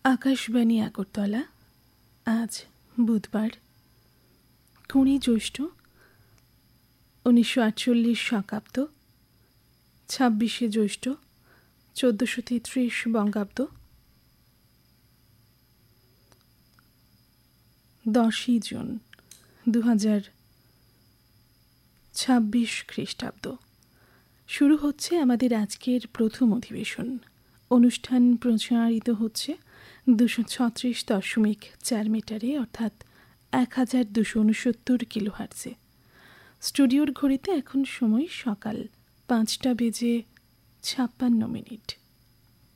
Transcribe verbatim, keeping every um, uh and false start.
আকাশবাণী আগরতলা। আজ বুধবার কুড়ি জ্যৈষ্ঠ উনিশশো আটচল্লিশ শকাব্দ, ছাব্বিশে জ্যৈষ্ঠ চোদ্দোশো তেত্রিশ বঙ্গাব্দ, দশই জুন দু হাজার ছাব্বিশ খ্রিস্টাব্দ। শুরু হচ্ছে আমাদের আজকের প্রথম অধিবেশন। অনুষ্ঠান প্রচারিত হচ্ছে দুশো ছত্রিশ দশমিক চার মিটারে, অর্থাৎ এক হাজার দুশো উনসত্তর কিলোহার্টজে। স্টুডিওর ঘড়িতে এখন সময় সকাল পাঁচটা বেজে ছাপ্পান্ন মিনিট।